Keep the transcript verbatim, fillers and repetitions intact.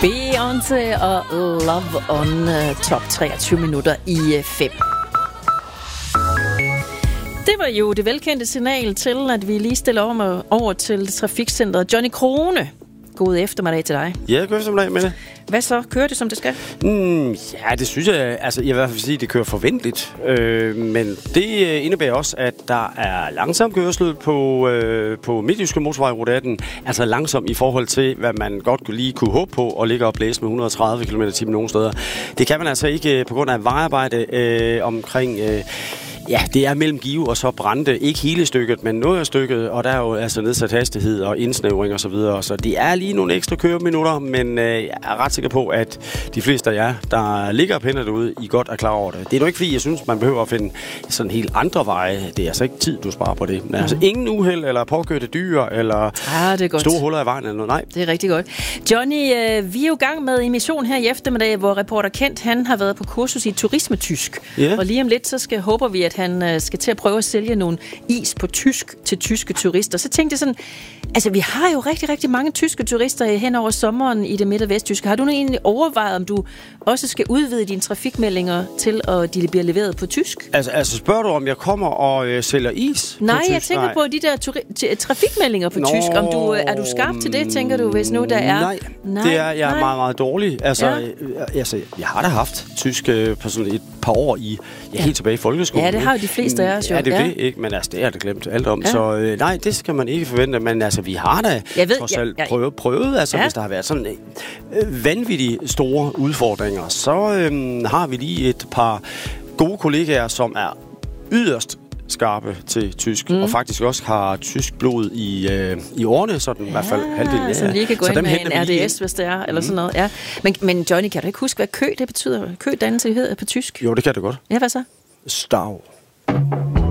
Beyoncé og Love on uh, top treogtyve minutter i fem. Det var jo det velkendte signal til, at vi lige stiller over, over til trafikcentret. Johnny Krone, god eftermiddag til dig. Ja, god eftermiddag med det. Hvad så? Kører det, som det skal? Mm, ja, det synes jeg, altså jeg vil i hvert fald sige, at det kører forventeligt. Øh, men det indebærer også, at der er langsom kørsel på, øh, på Midtjyske Motorvej Rute atten. Altså langsom i forhold til, hvad man godt lige kunne håbe på, og ligge og blæse med et hundrede og tredive kilometer i timen nogle steder. Det kan man altså ikke på grund af vejarbejde øh, omkring... Øh, Ja, det er mellem Give og så Brande. Ikke hele stykket, men noget af stykket, og der er jo altså nedsat hastighed og indsnævring og så videre. Så det er lige nogle ekstra køreminutter, men øh, jeg er ret sikker på, at de fleste af jer, der ligger og pænder derude, I godt er klar over det. Det er nu ikke, fordi jeg synes, man behøver at finde sådan helt andre veje. Det er altså ikke tid, du sparer på det. Men altså ingen uheld, eller påkørte dyr, eller ah, det er godt. Store huller i vejen eller noget. Nej. Det er rigtig godt. Johnny, øh, vi er jo i gang med en mission her i eftermiddag, hvor reporter Kent, han har været på kursus i turismetysk. Yeah. Og lige om lidt, så skal, håber vi, at han skal til at prøve at sælge nogle is på tysk til tyske turister. Så tænkte jeg sådan, altså vi har jo rigtig, rigtig mange tyske turister hen over sommeren i det midt- og vesttyske. Har du nu egentlig overvejet, om du også skal udvide dine trafikmeldinger til, at de bliver leveret på tysk? Altså, altså spørger du, om jeg kommer og øh, sælger is Nej, på tysk? jeg tænker Nej. på de der turi- trafikmeldinger på Nå, tysk. Om du, er du skarp til det, tænker du, hvis nu der er... Nej, nej det er jeg er meget, meget dårlig. Altså, Ja. øh, altså, jeg har da haft tysk øh, på sådan et par år i, ja, Ja. helt tilbage i folkeskolen. Ja, det har jo de fleste af os jo. Ja, det er Ja. det, ikke? Men altså, det er det glemt alt om. Ja. Så øh, nej, det skal man ikke forvente. Men altså, vi har da Jeg ved- trods jeg- alt jeg- prøvet, prøvet. Altså, Ja. hvis der har været sådan øh, vanvittigt store udfordringer, så øh, har vi lige et par gode kollegaer, som er yderst skarpe til tysk, mm. og faktisk også har tysk blod i, øh, i årene, sådan ja, i hvert fald halvdelen. Ja, så lige kan gå så ind dem med henter en vi lige R D S, hvis det er, eller mm. sådan noget. Ja. Men, men Johnny, kan du ikke huske, hvad kø det betyder? Kødannelse hedder på tysk? Jo, det kan det godt. Ja, hvad så? Stau.